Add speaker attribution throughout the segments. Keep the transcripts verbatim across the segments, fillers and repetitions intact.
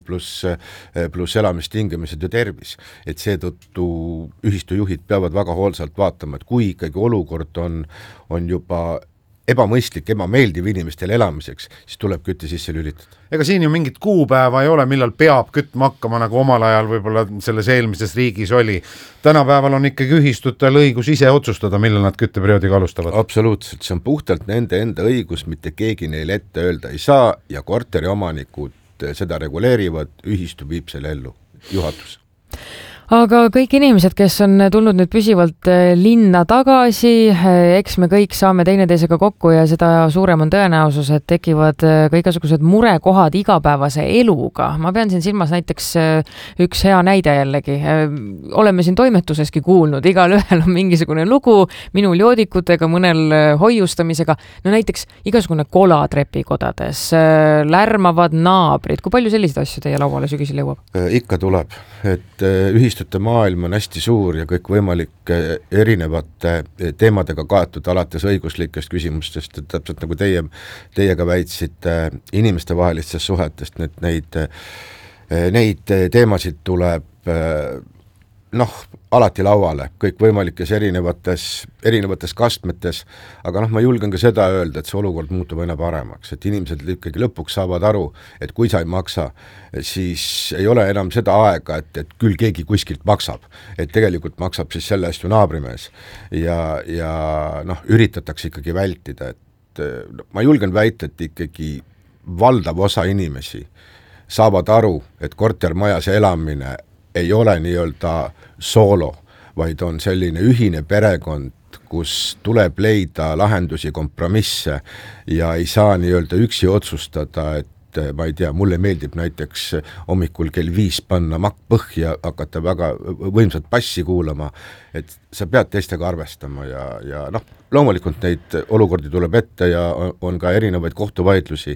Speaker 1: pluss, pluss elamistingimused ja tervis. Et seetõttu ühistujuhid peavad väga hoolsalt vaatama, et kui ikkagi olukord on, on juba ebamõistlik, ebameeldiv inimestele elamiseks, siis tuleb kütte sisse lülitada.
Speaker 2: Ega siin ju mingit kuupäeva ei ole, millal peab kütma hakkama, nagu omal ajal võib-olla selles eelmises riigis oli. Tänapäeval on ikkagi ühistutel õigus ise otsustada, millal nad kütteperioodiga alustavad.
Speaker 1: Absoluutselt, see on puhtalt nende enda õigus, mitte keegi neile ette öelda ei saa ja korteriomanikud seda reguleerivad, ühistu viib selle ellu, juhatus.
Speaker 3: Aga kõik inimesed, kes on tulnud nüüd püsivalt linna tagasi, eks me kõik saame teineteisega kokku ja seda suurem on tõenäosus, et tekivad kõigesugused murekohad igapäevase eluga. Ma pean siin silmas näiteks üks hea näide jällegi. Oleme siin toimetuseski kuulnud, igal ühel on mingisugune lugu, minul joodikutega, mõnel hoiustamisega. No näiteks igasugune kola trepikodades, lärmavad naabrid. Kui palju selliseid asju teie lauale sügisel jõuab?
Speaker 1: Ikka tuleb, et ühistu maailm on hästi suur ja kõik võimalik erinevate teemadega kaetud alates õiguslikest küsimustest, et täpselt nagu teie, teiega väitsite inimeste vahelistest suhetest, need, neid, neid teemasid tuleb noh, alati lauale, kõik võimalikes erinevates, erinevates kastmetes, aga noh, ma julgen ka seda öelda, et see olukord muutub aina paremaks, et inimesed ikkagi lõpuks saavad aru, et kui sa ei maksa, siis ei ole enam seda aega, et, et küll keegi kuskilt maksab, et tegelikult maksab siis selle eest ju naabrimees ja, ja noh, üritatakse ikkagi vältida, et no, ma julgen väita, et ikkagi valdav osa inimesi saavad aru, et kortermajas elamine ei ole nii-öelda soolo, vaid on selline ühine perekond, kus tuleb leida lahendusi, kompromisse ja ei saa nii-öelda üksi otsustada, et ma ei tea, mulle meeldib näiteks hommikul kell viis panna makk põhja, hakata väga võimsat passi kuulama, et sa pead teistega arvestama ja, ja noh, loomulikult neid olukordi tuleb ette ja on ka erinevaid kohtuvaidlusi,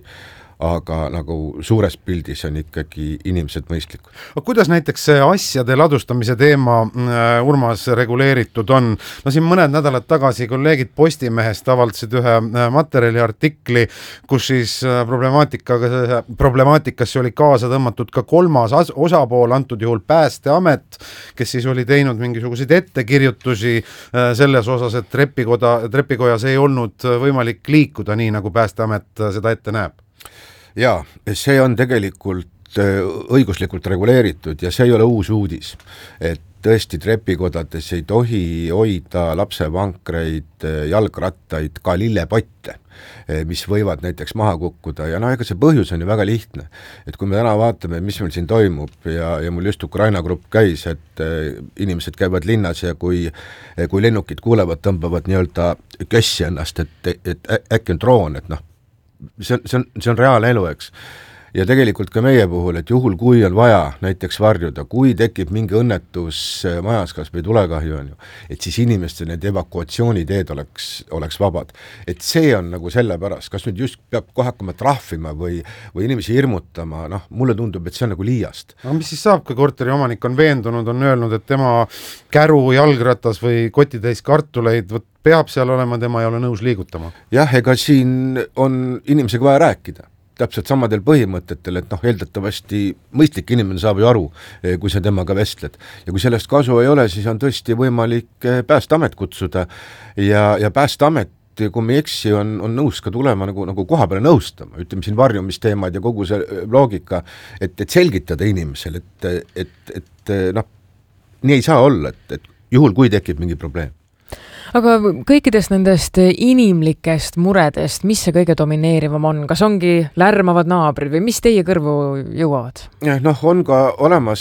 Speaker 1: aga nagu suures pildis on ikkagi inimesed mõistlikud.
Speaker 2: Kuidas näiteks see asjade ladustamise teema Urmas reguleeritud on? No siin mõned nädalad tagasi kolleegid Postimehest avaldasid ühe materjali artikli, kus siis problemaatikaga, problemaatikasse oli kaasa tõmmatud ka kolmas osapool, antud juhul Päästeamet, kes siis oli teinud mingisuguseid ettekirjutusi selles osas, et trepikoda, trepikojas ei olnud võimalik liikuda nii, nagu Päästeamet seda ette näeb.
Speaker 1: Jaa, see on tegelikult õiguslikult reguleeritud ja see ei ole uus uudis, et tõesti trepikodades ei tohi hoida lapsevankreid, jalgrattaid, ka lillepotte, mis võivad näiteks maha kukkuda ja no ega see põhjus on ju väga lihtne, et kui me täna vaatame, mis meil siin toimub ja, ja mul just Ukraina grupp käis, et inimesed käivad linnas ja kui, kui lennukid kuulevad, tõmbavad nii-öelda kössi ennast, et, et äkki on droon, et noh, see on, see on, see on reaalelu, eks. Ja tegelikult ka meie puhul, et juhul kui on vaja näiteks varjuda, kui tekib mingi õnnetus majas, kas või tulekahju on ju, et siis inimeste need evakuatsiooniteed oleks, oleks vabad. Et see on nagu selle pärast, kas nüüd just peab kohe hakkama trahvima või, või inimesi hirmutama, noh, mulle tundub, et see on nagu liiast.
Speaker 2: No mis siis saab, kui korteri omanik on veendunud, on öelnud, et tema käru jalgratas või kotitäis kartuleid võt peab seal olema, tema ei ole nõus liigutama. Jah,
Speaker 1: ega siin on inimesega vaja rääkida. Täpselt samadel põhimõtetel, et noh, eeldatavasti mõistlik inimene saab ju aru, kui sa temaga vestled. Ja kui sellest kasu ei ole, siis on tõesti võimalik Päästeamet kutsuda ja, ja Päästeamet, kui me eksi, on, on nõus ka tulema nagu, nagu koha peale nõustama, ütleme siin varjumisteemad ja kogu see loogika, et, et selgitada inimesel, et, et, et noh, nii ei saa olla, et, et juhul kui tekib mingi probleem.
Speaker 3: Aga kõikidest nendest inimlikest muredest, mis see kõige domineerivam on? Kas ongi lärmavad naabrid või mis teie kõrvu jõuavad?
Speaker 1: Noh, on ka olemas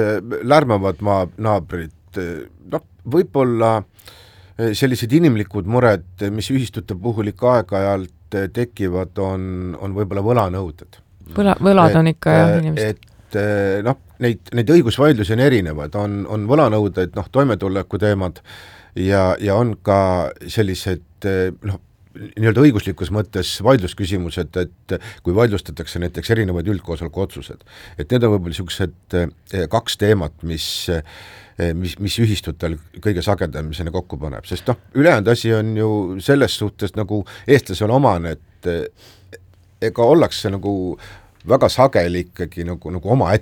Speaker 1: lärmavad naabrid. Noh, võib-olla sellised inimlikud mured, mis ühistute puhul ikka aeg-ajalt tekivad, on, on võib-olla võlanõuded.
Speaker 3: Võla, võlad on ikka jah inimesed.
Speaker 1: Et noh, neid, neid õigusvaidlusi on erinevad, on, on võlanõuded, noh, toimetuleku teemad, ja, ja on ka sellised noh, nii-öelda õiguslikus mõttes vaidlusküsimused, et kui vaidlustatakse näiteks erinevaid üldkoosoleku otsused, et need on võib-olla niisugused kaks teemat, mis, mis, mis ühistutel kõige sagedamisena kokku paneb, sest noh, ülejäänud asi on ju selles suhtes nagu eestlasele omane, et ega ollakse nagu väga sageli ikkagi nagu, nagu oma